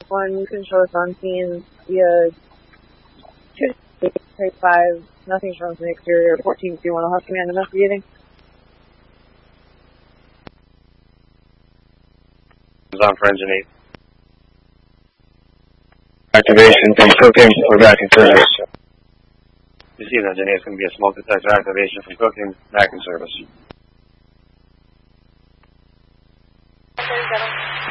1, you can show us on scene via 2-5, nothing shown from the exterior. 14, do you want to have command investigating? On for engine 8. Activation from cooking, we're back in service. You see that, engine 8 is going to be a smoke detector activation from cooking, back in service. 37.